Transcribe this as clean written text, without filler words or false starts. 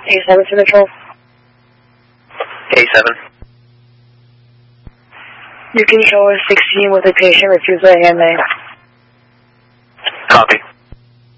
A7 to control. A7. Your control is 16 with a patient refusal AMA. Copy.